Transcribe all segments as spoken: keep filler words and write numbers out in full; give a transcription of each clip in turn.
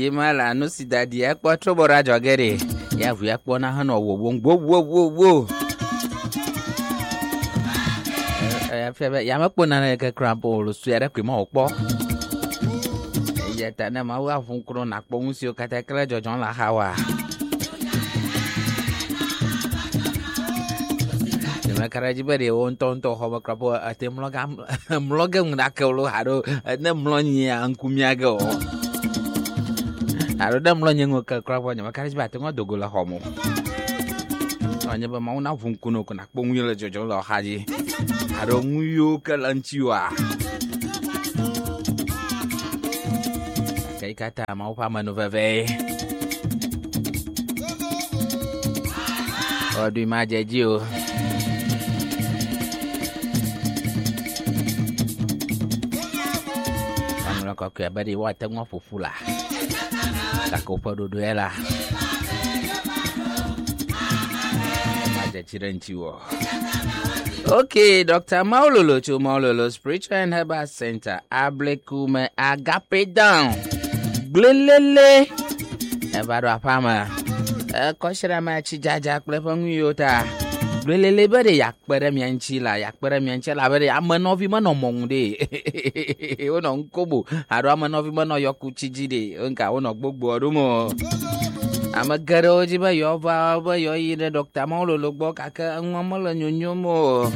Jimala no si dadi akpo trobora jogere. Ya vu akpo na hano wo wo wo wo wo. Eh febe ya makpo na ke crampo lo suere kwi ma okpo. Ya ta na ma wa fun kro na kpo nsi o kata kra jojon la hawa. Jema karaji bere on tonto ho krapo ate mloga mloga ngda ke lo haro na mlonyi ankumia go. Haro da mlonyi ngoka krapo nyama karaji bate ngo dogola homo. Anya ba mauna fun kuno kuna kpo nyi le jojon la haji. Haro nguyo kalanchiwa. Kai kata mau pa manoveve. Odi majajio. Kwa kwa bari wata ngwa fufula kakopa dodoela maja chirenchiwo. Okay, Doctor Maulolo to Maulolo Spiritual and Herbal Center Ablekume Agape down glelele ebaro apama e koshira ma chijaja klefongu yota glelele bere yakpere mianchi la yakpere mianchi la bere amanovi mano monde ono nkobo aro amanovi mano yoku chijide onka ono gbogbo orumo amagaro jiba yoba ba yoyire Doctor Maulolo gbo kaka nwamola nyonyomo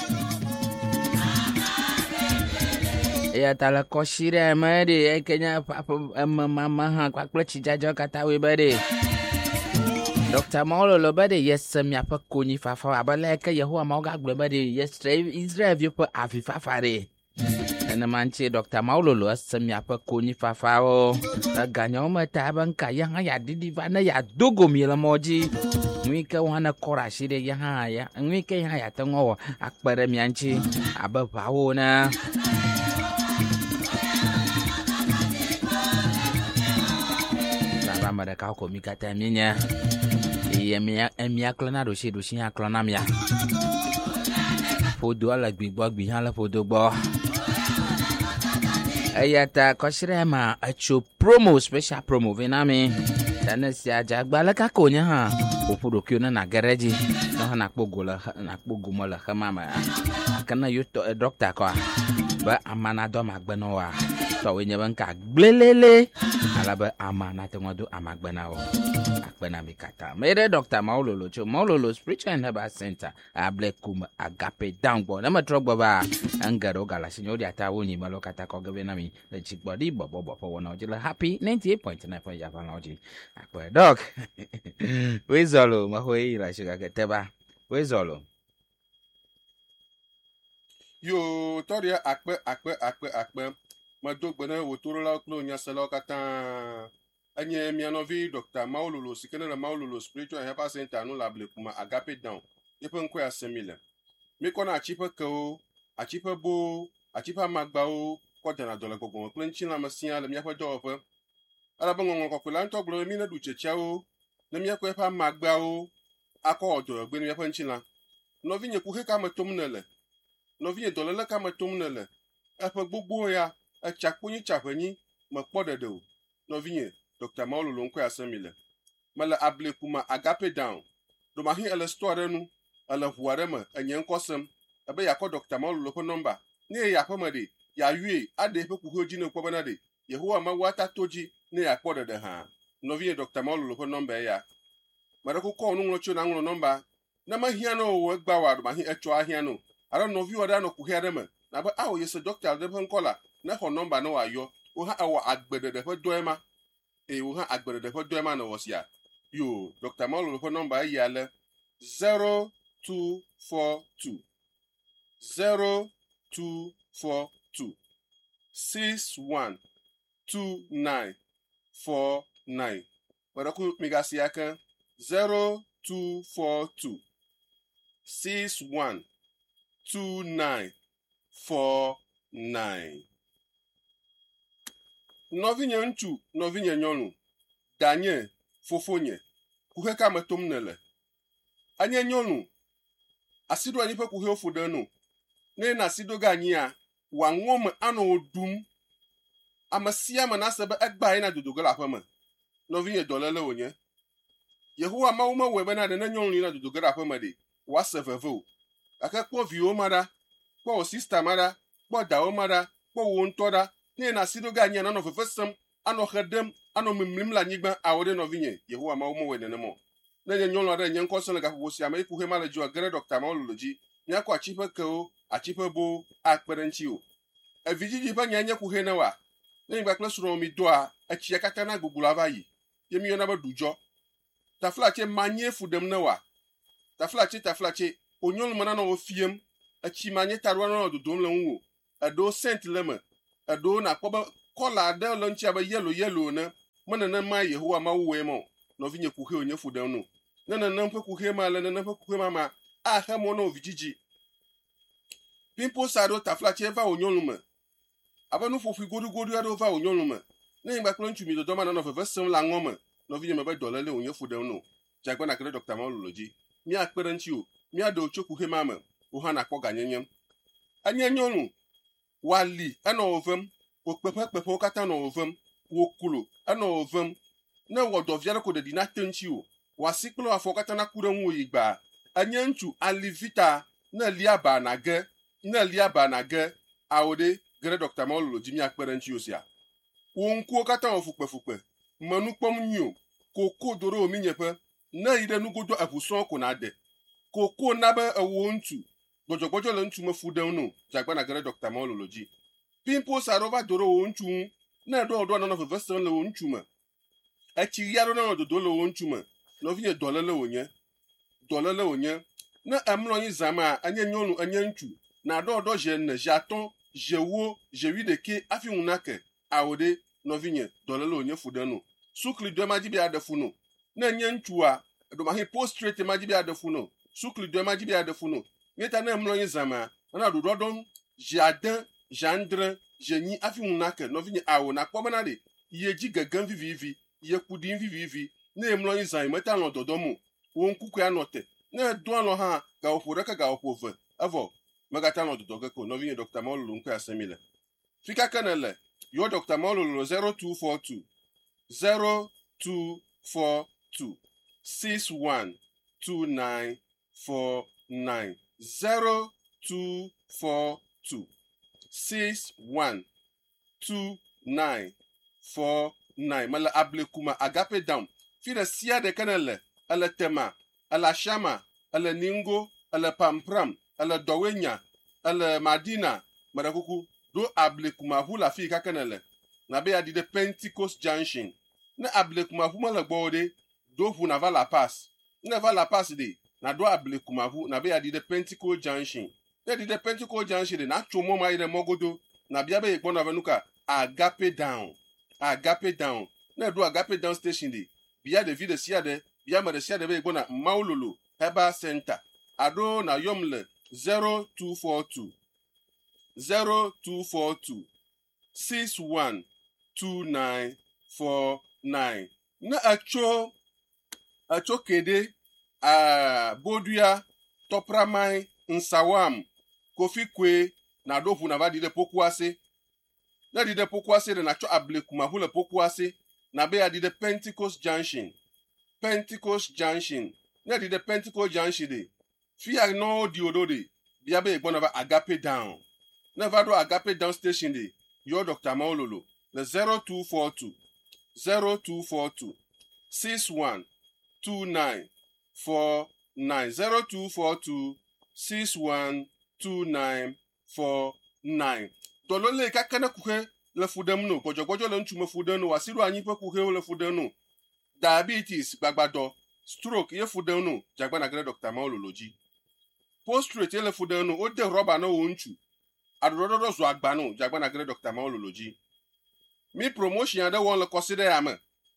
ya tala koshira made ekenya papa mama ha kwa chijaja katawe bere Doctor Maulolo bade yes me apa koni fafa abaleka Yehova mauga gbe bade yes Israel vyo pa afifa fare na manche Doctor Maulolo asemi apa koni fafa o ganyo mata banka yang ya didiva na ya dogo mila moji nwika wana kora shire ya haya nwika ya ya tango akpare mianchi ababawo na baba ka ko mikata minya Emia emia klana do shi do shi ha klana mia fodo ala gbigbo gbi ha la fodo gbo ayata koshire ma acho promo special promo vinami tanasi aja gbala ka konya ha ofudo kiona na garage no na kpogola na kpogumola khamama kana yuto doctor ko ba amana do magbeno wa to wenye banka glelele alaba amana tengodo amagbena o akbena mikata mere Doctor Maulolo cho Maulolo Spiritual and Herbal Center Ablekume Agape downbo na matrogbo ba angaro gala sinyo di atawoni malokata ko gebe mi le chikbodi bobo bobo wona ojila happy ninety-eight point nine for Japan oji akwe dog wezolo mahoi la shuga keteba wezolo yo toria akpe akpe akpe akpe madogbena wotorola klo nyasela kata anye mianovi Doctor Maulolo sikene na Maulolo Spiritual and Herbal Center no Ablekume Agape down yepen kwa asemile mi kona achipe ko achipe bo achipe magbao ko dana dole gogo klenchi na masia le miafa dofe ala bango ko kula nto glo mi na duchecha o na miakwa fa magbao akọ odo gbe miafa nchila no vinye ku he ka matomnele no vinye dole la ka matomnele afa gbogbo ya achakpunyi chapeni makpodedo no vinye Doctor Maulolo nkwa asemile mala Ablekume Agape down do mahi ele store nu ala huarema enyen kosem ebe yakọ Doctor Maulolo po number ne yakọ made ya yue ade pe ku hoji ne kwa banade Yehova ma wata toji ne yakọ dede ha no vinye Doctor Maulolo po number ya mara ku ko nu nwocho na nwo number na mahia no wo gbawa do mahi echo ahia no ara no vi oda no ku hiarema na ba awo yese doctor de pen kola na ho number no ayo o ha awo agbede de pe doema e wo ha agbede de pe doema no wosia yo Doctor Maulolo po number ya le zero two four two zero two four two six one two nine four nine para ku migasi aka zero two four two six one two nine four nine. Novinye nchu novinye nyonu danye fofonye kuheka metomnele anye nyonu asido anipe kuhe ofudenu ne na asido ganya wa ngom ano odum amasia manasebe egba ina dodogala pama no vinye dolele onye Yehowa ma uma webe na de na nyon ni na dudu gara pa made wa sevevo aka kpo vi o mara kpo sister mara kpo da o mara kpo wo ntoda ni na sido ga nya na no fefesem ano hedem ano mimlim la nyigba awode no vinye Yehowa ma uma wede ne mo na nye nyon la de nye nkoso na ga ko si ama ku he mala ju agere doctor Maololoji nya kwa chipe ko a chipe bo akperenchi o e vijiji pa nya nya ku he na wa na ngba kle suro mi do a a chi akata na gugula vayi yemi yo na ba dujo taflache manye fudem na wa taflache taflache onyon mana na ofiem a chi manye tarwa na dodom la nwo ado saint lema ado na kpoba kola de lo nchi aba yellow yellow na mana na ma Yehowa ma wo mo no vinye ku he onye fudem no na na na mpe ku he ma la na na mpe ku he ma ma a ha mo na ovijiji pimpo sado taflache va onyon ma aba no fofu godu godu ado va onyon ma na ngba klo nchu mi do ma na no fefesem la ngoma no vinye mebe dolele onye fudem no jagba na kre doctor Maololoji mi akpere nchi o mi ado choku he mama o ha na kpo ganyenyem anya nyonu wali ana ovem okpepe pepe okata na ovem wokulu ana ovem na wodo viara ko de dinate nchi o wasiklo afo kata na kure nwo igba anya nchu alivita na liaba na ge na liaba na ge awode gre doctor Maololoji mi akpere nchi o sia wonku okata ofukpe fukpe manu kpom nyo koko doro ominyepe na ire nugodo abuson ko na de koko na ba ewo ntu gbojogojo le ntu mafudem no jagba na gere doctor Maololoji pimpo sarova doro wo ntu na do do na no fevesen le wo ntu ma e chi yaro na do do le wo ntu ma no vinye dolele onye dolele onye na amlo yin zama anya nyonu anya ntu na do do je ne jaton je wo je wi de ke afi unake awode no vinye dolele onye fudem no sukli do majibi adefuno na nye nchua do ma he postrate majibi adefuno sukli do majibi adefuno meta na mlo yin zama na do dodon jardin gendre jeni afi unake no vinye awo na kpo na de yeji gagan vivivi ye kudin vivivi na mlo yin zama meta no dodomo won kuku anote na do alo ha ga opore ka ga opove avo magata no dodoge ko no vinye doctor Maololo nko asemile fika kanele yo doctor Maololo zero two four two zero two four two six one two nine four nine zero two four two six one two nine four nine mala able kuma agape down fida sia de kanele ala tema ala shama ala ningo ala pampram ala dowenya ala madina marakuku do able kuma hula fi ka kanele na be adi de Pentecost Junction na able kuma hu mala gbode do hu na vala pass na vala pass de na do able kuma hu na be adi de Pentecost Junction na di de Pentecost Junction de na chomo ma ire mogodo na bia be gbona venuka agape down agape down na do agape down station de bia de vie de sia de bia ma de sia de be gbona Maololo Herbal Center ado na yomle zero two four two zero two four two six one two nine four nine na acho acho kede a bodua topramai nsawam kofikwe na dofu na vadi de pokuase na di de pokuase de na cho able kuma hule pokuase na be adi de Pentecost Junction Pentecost Junction na di de Pentecost Junction de fi no di odode bia be gbona ba agape down na vado agape down station de yo doctor Maololo le zero two four two zero two four two six one two nine four nine zero two four two six one two nine four nine dolole ka kana kuhe le fudem no gojogojo le ntume fudem no wasiru anyi pe kuhe le fudem no diabetes gbagbado stroke ye fudem no jagba na gre doctor Maololoji postrate le fudem no o de rubber no wonchu adododo zo agba no jagba na gre doctor Maololoji mi promotion ada won le consider am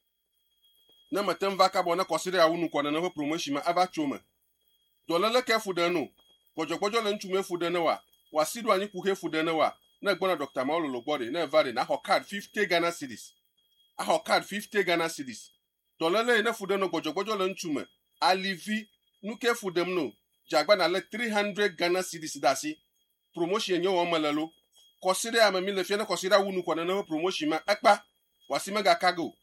na matem vaka bona consider awunu kwa na promotion ma aba choma dolele ke fudem no gojogojo le ntume fudem no wa wasidu anyi kuhe fudem no wa na gbona doctor Maololo gbode na vare na ho card fifty Ghana cedis a ho card fifty Ghana cedis dolele na fudem no gojogojo le ntume alivi nuke fudem no jagba na le three hundred Ghana cedis dasi promotion nyo won malalo consider am mi le fiena consider wunu kwa na promotion ma akpa wasime ga kago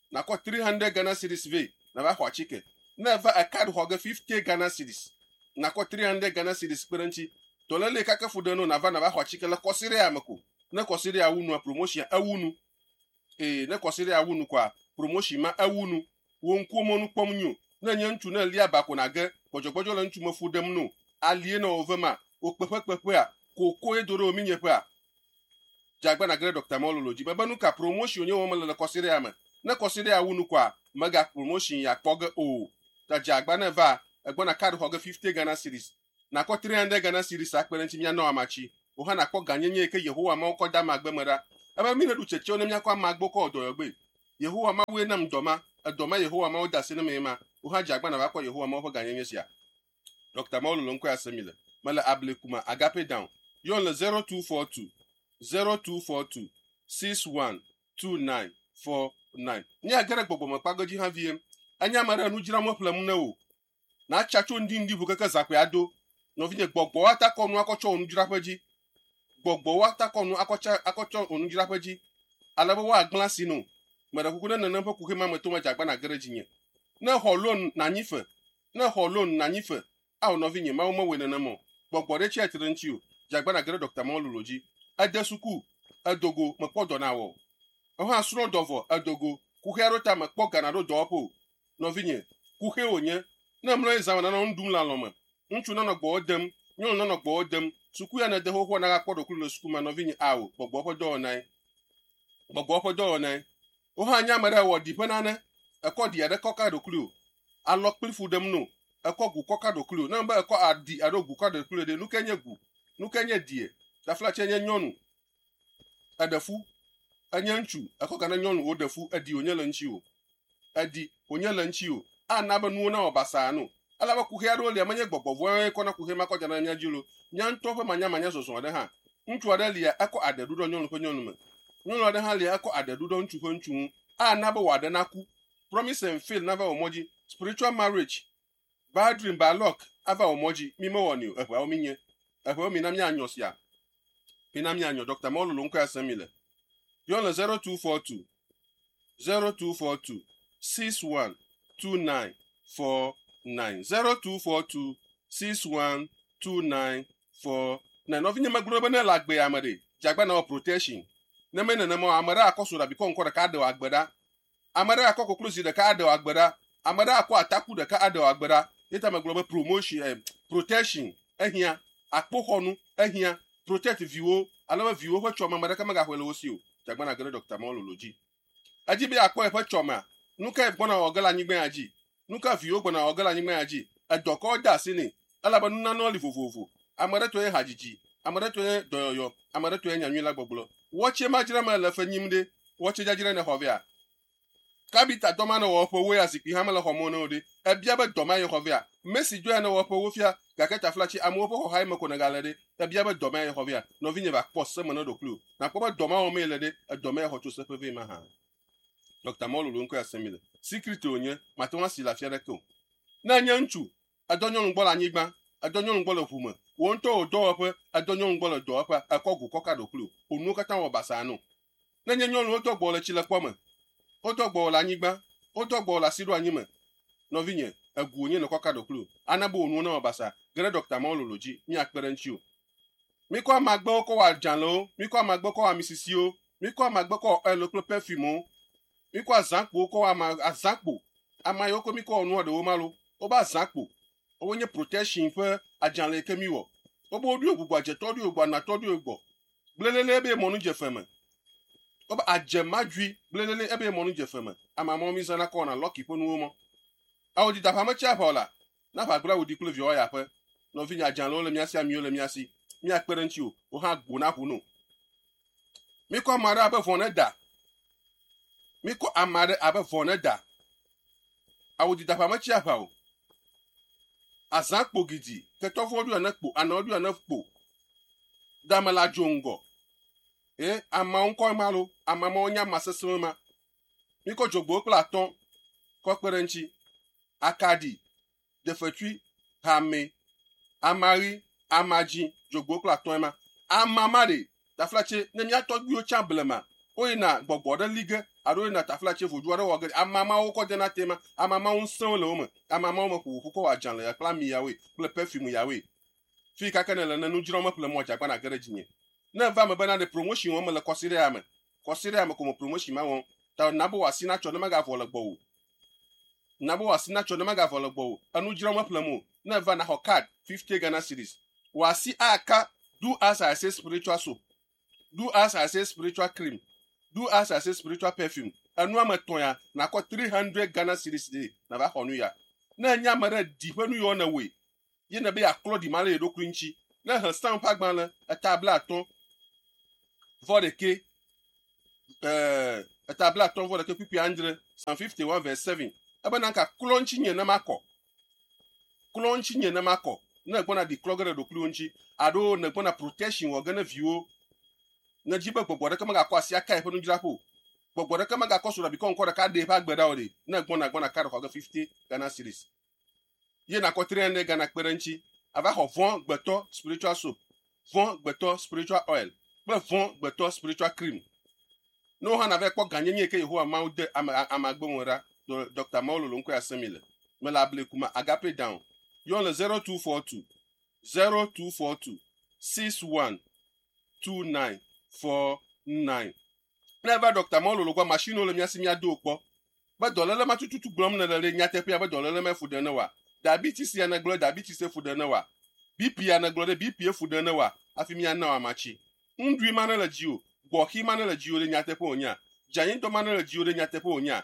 na ko three hundred Ghana cedis ve na ba hwa chike na va a card hoge fifty Ghana cedis na ko three hundred Ghana cedis peranchi to lele kaka fudano na va na ba hwa chike la kosire amako na kosire awunu promotion awunu e na kosire awunu kwa promotion ma awunu won ko monu pomnyu na nya ntu na lia bako na ge bojogbojo la ntu mafudam no alie na ovema okpepekpepe a koko edoro ominye pe a jagba na gre Doctor Maololoji baba nu ka promotion nye wo mala kosire ama na kosire awunu kwa maga promotion ya kpoge o ta jagba na va egba na card hoge fifty Ghana cedis na ko three hundred Ghana cedis akpere nti mia na amachi o ha na ko ganyenye ke Yehowa ma ko da magbe mara aba mi na du cheche ona mia kwa magbo ko odo yogbe Yehowa ma we na mdoma adoma Yehowa ma oda sene mema o ha jagba na ba ko Yehowa ma ko ganyenye sia Doctor Maololo nko asemile mala able kuma agape down yon le zero two four two zero two four two six one two nine four nine nya gara gbogbo makpagoji ha vie anya mara nu jira mo plan na o na chacho ndi ndi bu kaka zakwe ado no vinye gbogbo wata konu akocho onu jira paji gbogbo wata konu akocha akocho onu jira paji alabo wa glasi no mara kukuna na nampo kuke ma meto ma jagba na gareji nye na holon na nyife na holon na nyife a no vinye ma mo we na mo gbogbo de che tirenchi o jagba na gare Doctor Maololoji adesuku adogo makpodo na wo o ha suro dovo adogo kuhero ta makpo gana do dopo no vinye kuhe onye na mro izawa na ndum la loma nchu na no gbo dem nyu na no gbo dem suku ya na de hoho na akpodo kulo suku ma no vinye awo gbogbo podo nai gbogbo podo nai o ha nya mara wo dipenane akodi ya de koka do kulo alok plifu dem no akogu koka do kulo na mba akọ adi adogu koka do kulo de nukenye gu nukenye die da fla chenye nyonu adafu anyanchu akoka na nyonu odafu adi onyela nchi o adi onyela nchi o anaba nu na obasa no alaba kuhe ro le amanye gbogbo ko na kuhe makoja na nya jilo nya ntofe manya manya soso de ha nchu ade lia ako adedu do nyonu ko nyonu me nyonu ade ha lia ako adedu do nchu ko nchu anaba wade naku promise and fail never omoji spiritual marriage bad dream bad luck ava omoji mimo woni ehwa ominye ehwa omi na mya anyosia pinami anyo Doctor Maololo nko asemile yon le zero two four two zero two four two six one two nine four nine zero two four two six one two nine four nine no vinye magro bana lagbe amade jagba na protection na mena na mo amara akosura biko nko ka de agbada amara akoko close de ka de agbada amara akọ ataku de ka de agbada eta magro promotion eh, protection ehia akpohonu ehia protect viwo alama viwo fa choma madaka maga hwele osio jagba na gere Doctor Maololoji ajibe akwa fa choma nuka gbona ogala nyigbe aji nuka viwo gbona ogala nyigbe aji adoko da sini alaba nuna no lifofofu amare to e hajiji amare to e doyoyo amare to e nyanwila gbogbo woche majira ma la fanyimde woche jajira na hovia kabita doma na wo po we asiki hamala homono de ebia be doma ye hovia mesi jo na wo po wo fia gaketa flachi amopo ho haimo ko na galade ebia be doma ye hovia no vinye ba posse mo na do klu na ko ba doma o mele de doma ye ho to se pe ma ha Doctor Maololo nko asemile secret onye matonwa si la fiere ko na nya nchu adonyo ngbola anyigba adonyo ngbola ofuma won to odo ope adonyo ngbola do ope akogu koka do klu onu kata wo basa no na nya nyon odo gbola chile kwama odo gbola anyigba odo gbola siru anyime no vinye agu onye no koka do klu anabo onu na obasa gere Doctor Maololoji mi akpere nchi o mi ko magbo ko wa janlo mi ko magbo ko wa misisi o mi ko magbo ko eloklo perfume o mi ko azanpo ko wa ma azanpo amayo ko mi ko onu odo malo o ba azanpo o wonye protection fe ajanle kemi wo o bo odi ogugbo aje todi ogbo na todi ogbo blelele ebe mo nu je feme o ba ajemadwi blelele ebe mo nu je feme amamo mi zana ko na lucky po nu mo awo di dafa ma cha paula na fa gbra wo di clovio ya pe no vinya ajanle o le mi asi ami o le mi asi mi akpere nchi o o ha gbo na hu no mi ko mara abe fon da mi ko amare abe fon da awo di dafa ma cha pa o azakpo gidi ketofo odu anakpo anodu anakpo damala jongo eh ama nko malo ama ma onya masesema mi ko jogbo platon ko perenchi akadi defetui hame amari amaji jogbo platon ma amamade da flache ne mi atogbi o chamblema oyi na gbogbo de lige aro na tafla chefu juare wogere amama wo ko de na tema amama un son le omo amama wo ko ko wa jan le pla mi yawe ple perfume yawe fi ka kana le na nu jiro mo ple mo ja gba na garage nye na va me bana de promotion wo me le kosire ame kosire ame ko mo promotion ma won ta na bo wasi na cho na maga fo le gbo na bo wasi na cho na maga fo le gbo anu jiro mo ple mo na va na ho card fifty Ghana cedis wasi aka do as I say spiritual soap do as I say spiritual cream do as I say spiritual perfume anu amaton ya na ko three hundred Ghana cedis de na ba honu ya na nya mara di panu yo na we ye na be ya klo di mala edo krinchi na ha stamp agban la a table aton vodeke euh a table aton vodeke pipi andre one fifty-one verse seven abana ka klonchi nye na mako klonchi nye na mako na gbona di klogere do klonchi ado na gbona protection wo gana view na jibe gbogbo de kama ga kwasi aka ife nu jirapo gbogbo de kama ga kosura bi kon ko ka de pa gbeda ode na gbona gbona ka ko ga fifty Ghana cedis ye na ko three hundred Ghana kperenchi ava ho von gbeto spiritual soap von gbeto spiritual oil be von gbeto spiritual cream no ha na ve ko ganyenye ke Yehowa ma de amagbonwera Doctor Maululu nko asemile me la ble kuma agape down yo le zero two four two zero two four two six one two nine four nine never Doctor Maululu kwa machine ole miasi mi ado okpo ba dolele ma tututu glom na le nyate pe ba dolele me fu de na wa diabetes ya na glo diabetes e fu de na wa B P ya na glo de B P e fu de na wa afimi ya na wa machi ndwi mana la jiu bo ki mana la jiu le nyate pe onya jayin do mana la jiu le nyate pe onya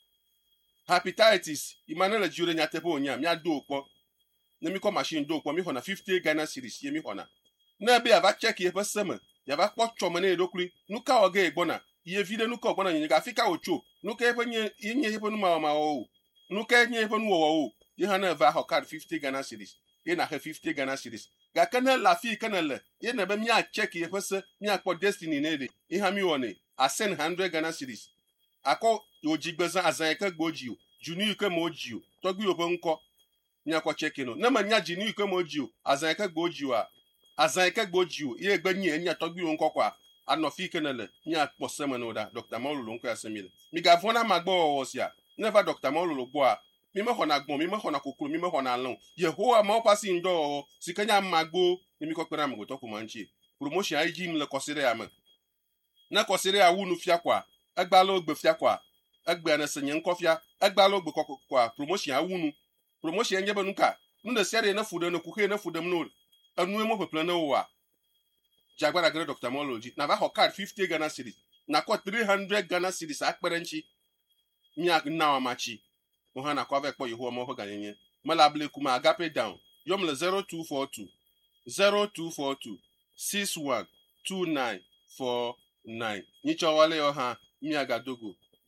hepatitis imana la jiu le nyate pe onya mi ado okpo na mi ko machine do okpo mi ho na fifty Ghana cedis ye mi ho na na be ava check ye pe sema ya va kpo choma na edokuri nuka oge egbona ye vide nuka ogbona nyi ga fika ocho nuka epe nye nye epe nu ma ma o nuka nye epe nu wo o ye ha na va ho card fifty Ghana cedis ye na he fifty Ghana cedis ga kana la fi kana le ye na be mi a check ye pe se mi akpo destiny na ede ye ha mi woni a send one hundred Ghana cedis akọ ojigbezan azan ka gboji o junu ke moji o togbi obo nko mi akọ check no na ma nya jinu ke moji o azan ka gboji o azan ka gboji o ye gbe nyi nya togbi nko kwa anofi kenele mi akpo semeno da Doctor Maululu nko asemile mi ga vona magbo osia never Doctor Maululu gbo a mi me hona gbon mi me hona kokuru mi me hona lon Yehowa ma pasi ndo sikanya magbo mi ko kpera mgo to ko manchi promotion ai jim le kosire am na kosire awunu fia kwa agbalo ogbe fia kwa agbe na senye nkofia agbalo ogbe kwa promotion awunu promotion nyebe nuka nu na sere na fudo na kuke na fudam no anu mo pepla na wa jagbara gre Doctor Maululu na ba ho card fifty Ghana cedis na ko three hundred Ghana cedis akperenchi miak na wa machi mo hana ko avek po Yehowa mo ho ganyenye mala ble kuma agape down yom le zero two four two zero two four two six one two nine four nine ni chawale yo ha mi agadogo